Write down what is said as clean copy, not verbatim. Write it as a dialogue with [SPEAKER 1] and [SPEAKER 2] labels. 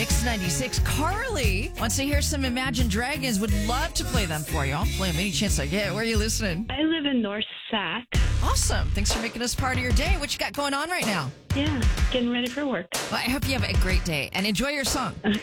[SPEAKER 1] Mix 96. Carly wants to hear some Imagine Dragons. Would love to play them for you. I'll play them any chance I get. Where are you listening?
[SPEAKER 2] I live in North Sac.
[SPEAKER 1] Awesome. Thanks for making us part of your day. What you got going on right now?
[SPEAKER 2] Yeah, getting ready for work.
[SPEAKER 1] Well, I hope you have a great day and enjoy your song.